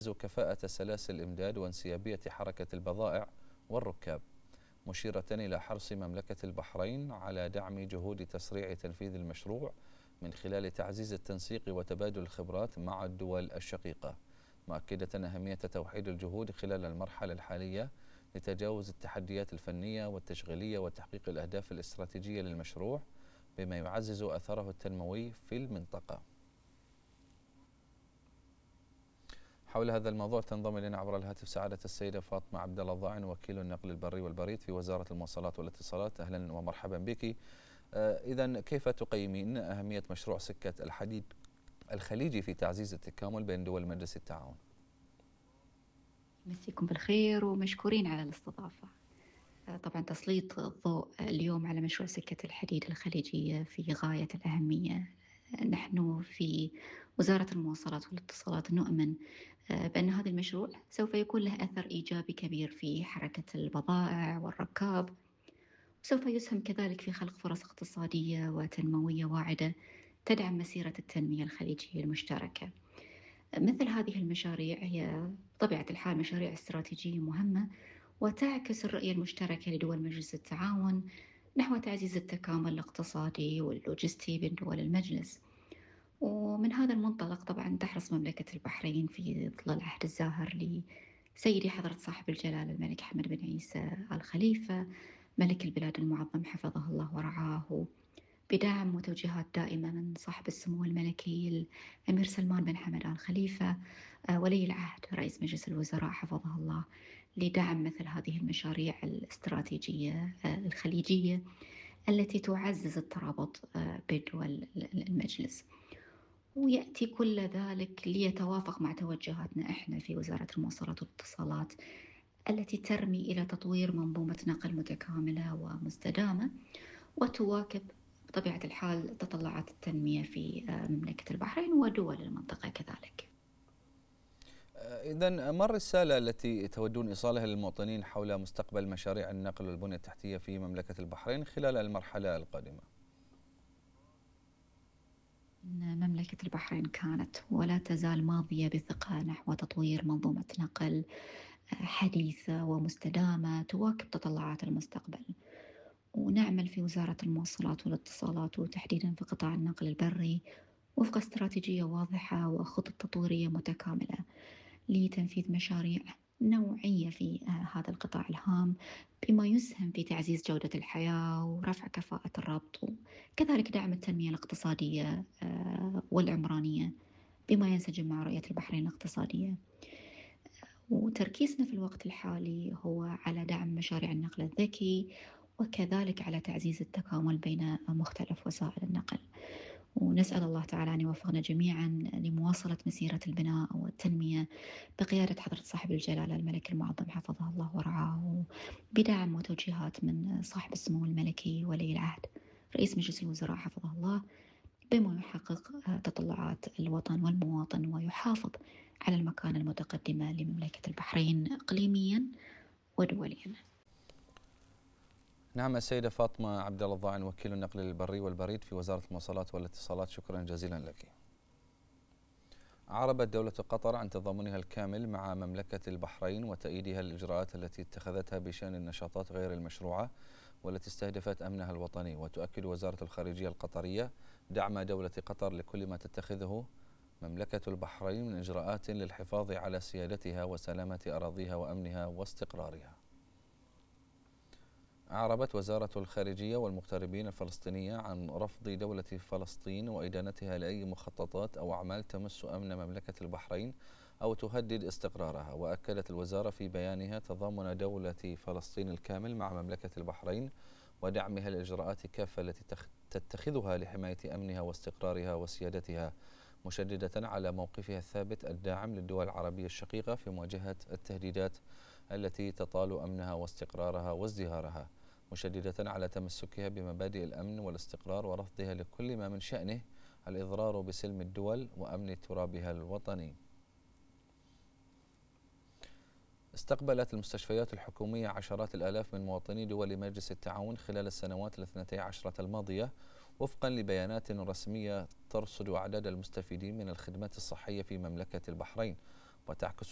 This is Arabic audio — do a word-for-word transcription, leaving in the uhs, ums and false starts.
كفاءة سلاسل الإمداد وانسيابية حركة البضائع والركاب، مشيرة إلى حرص مملكة البحرين على دعم جهود تسريع تنفيذ المشروع من خلال تعزيز التنسيق وتبادل الخبرات مع الدول الشقيقة، مؤكدة أهمية توحيد الجهود خلال المرحلة الحالية لتجاوز التحديات الفنية والتشغيلية وتحقيق الأهداف الاستراتيجية للمشروع بما يعزز أثره التنموي في المنطقة. حول هذا الموضوع تنضم إلينا عبر الهاتف سعادة السيدة فاطمة عبد الله الضاعن، وكيل النقل البري والبريد في وزارة المواصلات والاتصالات. أهلا ومرحبا بك. إذا كيف تقيمين أهمية مشروع سكة الحديد الخليجي في تعزيز التكامل بين دول مجلس التعاون؟ مسيكم بالخير ومشكورين على الاستضافة. طبعا تسليط الضوء اليوم على مشروع سكة الحديد الخليجية في غاية الأهمية. نحن في وزارة المواصلات والاتصالات نؤمن بأن هذا المشروع سوف يكون له أثر إيجابي كبير في حركة البضائع والركاب، وسوف يسهم كذلك في خلق فرص اقتصادية وتنموية واعدة تدعم مسيرة التنمية الخليجية المشتركة. مثل هذه المشاريع هي بطبيعة الحال مشاريع استراتيجية مهمة، وتعكس الرؤية المشتركة لدول مجلس التعاون نحو تعزيز التكامل الاقتصادي واللوجستي بين دول المجلس. ومن هذا المنطلق طبعا تحرص مملكة البحرين في ظل العهد الزاهر لسيدي حضرة صاحب الجلالة الملك حمد بن عيسى آل خليفة ملك البلاد المعظم حفظه الله ورعاه، بدعم وتوجيهات دائمة من صاحب السمو الملكي الأمير سلمان بن حمد آل خليفة ولي العهد رئيس مجلس الوزراء حفظه الله، لدعم مثل هذه المشاريع الاستراتيجية الخليجية التي تعزز الترابط بين دول المجلس. ويأتي كل ذلك ليتوافق مع توجهاتنا إحنا في وزارة المواصلات والاتصالات التي ترمي إلى تطوير منظومة نقل متكاملة ومستدامة وتواكب بطبيعة الحال تطلعات التنمية في مملكة البحرين ودول المنطقة كذلك. إذن ما الرسالة التي تودون إيصالها للمواطنين حول مستقبل مشاريع النقل والبنية التحتية في مملكة البحرين خلال المرحلة القادمة؟ مملكة البحرين كانت ولا تزال ماضية بثقة نحو تطوير منظومة نقل حديثة ومستدامة تواكب تطلعات المستقبل، ونعمل في وزارة المواصلات والاتصالات وتحديدا في قطاع النقل البري وفق استراتيجية واضحة وخطط تطويرية متكاملة لتنفيذ مشاريع نوعية في هذا القطاع الهام بما يسهم في تعزيز جودة الحياة ورفع كفاءة الربط، وكذلك دعم التنمية الاقتصادية والعمرانية بما ينسجم مع رؤية البحرين الاقتصادية. وتركيزنا في الوقت الحالي هو على دعم مشاريع النقل الذكي وكذلك على تعزيز التكامل بين مختلف وسائل النقل، ونسأل الله تعالى أن يوفقنا جميعا لمواصلة مسيرة البناء والتنمية بقيادة حضرة صاحب الجلالة الملك المعظم حفظه الله ورعاه، بدعم وتوجيهات من صاحب السمو الملكي ولي العهد رئيس مجلس الوزراء حفظه الله، بما يحقق تطلعات الوطن والمواطن ويحافظ على المكانة المتقدمة لمملكة البحرين إقليميا ودوليا. نعم السيدة فاطمة عبد الله الضاعن، وكيل النقل البري والبريد في وزارة المواصلات والاتصالات، شكرا جزيلا لك. أعربت دولة قطر عن تضامنها الكامل مع مملكة البحرين وتأييدها الإجراءات التي اتخذتها بشأن النشاطات غير المشروعة والتي استهدفت أمنها الوطني. وتؤكد وزارة الخارجية القطرية دعم دولة قطر لكل ما تتخذه مملكة البحرين من إجراءات للحفاظ على سيادتها وسلامة أراضيها وأمنها واستقرارها. أعربت وزارة الخارجية والمغتربين الفلسطينية عن رفض دولة فلسطين وإدانتها لأي مخططات أو أعمال تمس أمن مملكة البحرين أو تهدد استقرارها. وأكدت الوزارة في بيانها تضامن دولة فلسطين الكامل مع مملكة البحرين ودعمها للإجراءات كافة التي تتخذها لحماية أمنها واستقرارها وسيادتها، مشددة على موقفها الثابت الداعم للدول العربية الشقيقة في مواجهة التهديدات التي تطال أمنها واستقرارها وازدهارها، مشددة على تمسكها بمبادئ الأمن والاستقرار ورفضها لكل ما من شأنه الإضرار بسلم الدول وأمن ترابها الوطني. استقبلت المستشفيات الحكومية عشرات الآلاف من مواطني دول مجلس التعاون خلال السنوات الاثنتي عشرة الماضية وفقا لبيانات رسمية ترصد أعداد المستفيدين من الخدمات الصحية في مملكة البحرين، وتعكس